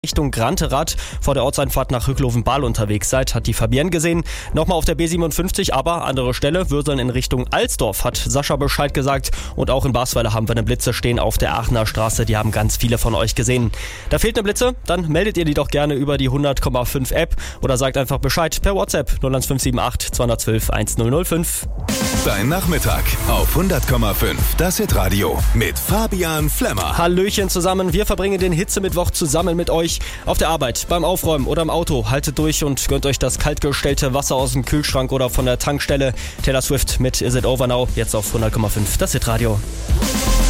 Richtung Granterath vor der Ortseinfahrt nach Hückloven-Bahl unterwegs seid, hat die Fabienne gesehen. Nochmal auf der B57, aber andere Stelle, Würseln in Richtung Alsdorf, hat Sascha Bescheid gesagt. Und auch in Basweiler haben wir eine Blitze stehen auf der Aachener Straße, die haben ganz viele von euch gesehen. Da fehlt eine Blitze, dann meldet ihr die doch gerne über die 100,5 App oder sagt einfach Bescheid per WhatsApp 01578 212 1005. Dein Nachmittag auf 100,5, das Hitradio mit Fabian Flemmer. Hallöchen zusammen, wir verbringen den Hitzemittwoch zusammen mit euch auf der Arbeit, beim Aufräumen oder im Auto. Haltet durch und gönnt euch das kaltgestellte Wasser aus dem Kühlschrank oder von der Tankstelle. Taylor Swift mit Is It Over Now, jetzt auf 100,5, das Hitradio.